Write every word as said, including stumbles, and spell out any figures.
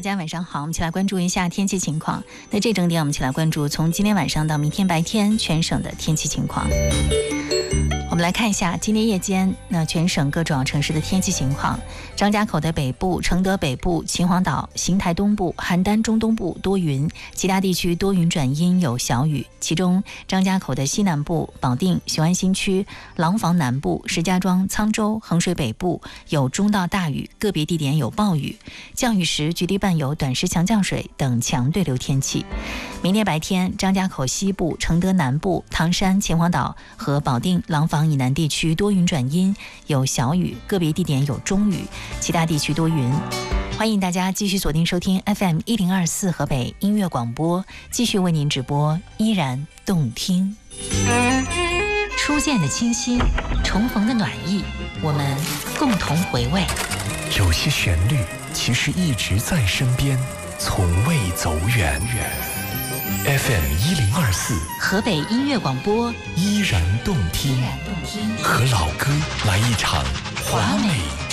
家晚上好，我们一起来关注一下天气情况。那这整点我们一起来关注从今天晚上到明天白天全省的天气情况。我们来看一下今天夜间那全省各主要城市的天气情况。张家口的北部、承德北部、秦皇岛、邢台东部、邯郸中东部多云，其他地区多云转阴有小雨，其中张家口的西南部、保定、雄安新区、廊坊南部、石家庄、沧州、衡水北部有中到大雨，个别地点有暴雨，降雨时局地伴有短时强降水等强对流天气。明天白天，张家口西部、承德南部、唐山、秦皇岛和保定、廊坊以南地区多云转阴，有小雨，个别地点有中雨，其他地区多云。欢迎大家继续锁定收听 F M 一零二四河北音乐广播，继续为您直播，依然动听。初见的清新，重逢的暖意，我们共同回味。 有些旋律其实一直在身边，从未走远。F M 一零二四河北音乐广播， 依然动听，和老歌来一场华美